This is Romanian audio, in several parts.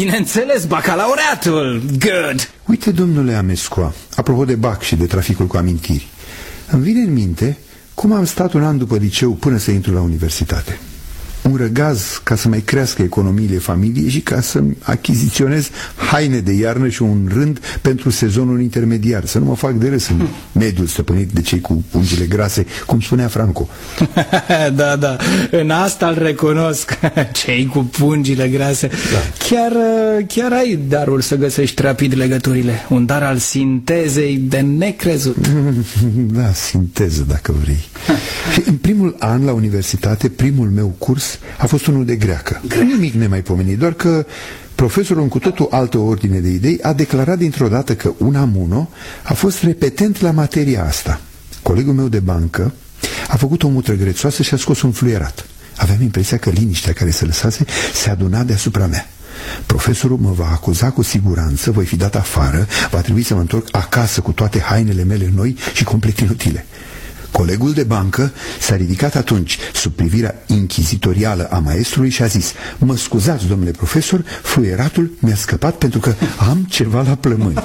Bineînțeles, bacalaureatul. Good. Uite, domnule Amescoa, apropo de bac și de traficul cu amintiri, îmi vine în minte cum am stat un an după liceu până să intru la universitate. Un răgaz ca să mai crească economiile familiei și ca să achiziționez haine de iarnă și un rând pentru sezonul intermediar, să nu mă fac de râs în mediul stăpânit de cei cu pungile grase, cum spunea Franco. Da, în asta îl recunosc. Cei cu pungile grase. Da. Chiar ai darul să găsești rapid legăturile. Un dar al sintezei de necrezut. Da, sinteză, dacă vrei. Și în primul an la universitate, primul meu curs a fost unul de greacă. Nimic nemaipomenit, doar că profesorul, cu totul altă ordine de idei, a declarat dintr-o dată că un amuno a fost repetent la materia asta. Colegul meu de bancă a făcut o mutră grețoasă și a scos un fluierat. Aveam impresia că liniștea care se lăsase se aduna deasupra mea. Profesorul mă va acuza cu siguranță, voi fi dat afară, va trebui să mă întorc acasă cu toate hainele mele noi și complet inutile. Colegul de bancă s-a ridicat atunci sub privirea inchizitorială a maestrului și a zis: mă scuzați, domnule profesor, fluieratul mi-a scăpat pentru că am ceva la plămâni.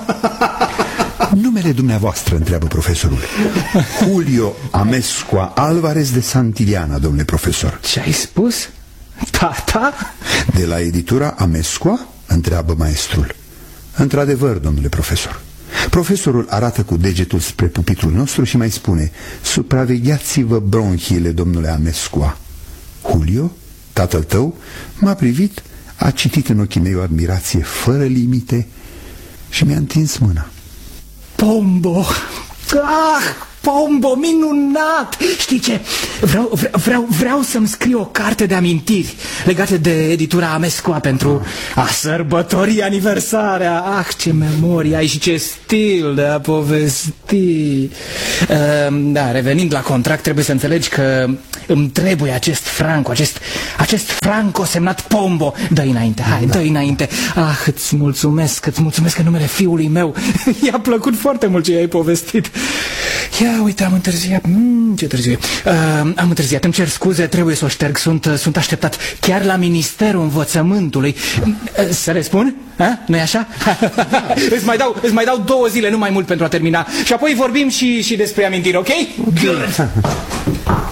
Numele dumneavoastră, întreabă profesorul. Julio Amescoa Alvarez de Santillana, domnule profesor. Ce ai spus? Tata? De la editura Amescoa? Întreabă maestrul. Într-adevăr, domnule profesor. Profesorul arată cu degetul spre pupitrul nostru și mai spune: supravegheați-vă bronhiile, domnule Amescoa. Julio, tatăl tău, m-a privit, a citit în ochii mei o admirație fără limite și mi-a întins mâna. Pombo! Pombo, minunat! Știi ce? Vreau să-mi scriu o carte de amintiri legate de editura Amescoa pentru a sărbători aniversarea. Ah, ce memorie ai și ce stil de a povesti. Da, revenind la contract, trebuie să înțelegi că îmi trebuie acest acest franco semnat Pombo. Dă-i înainte, hai, dă-i înainte. Ah, îți mulțumesc în numele fiului meu. I-a plăcut foarte mult ce i-ai povestit. Ia uite, am întârziat. Ce târziu e. Am întârziat, îmi cer scuze, trebuie să o șterg. Sunt așteptat chiar la Ministerul Învățământului. Să răspund? Nu-i așa? Îți mai dau 2 zile, nu mai mult, pentru a termina. Și apoi vorbim și despre amintiri, ok? Good.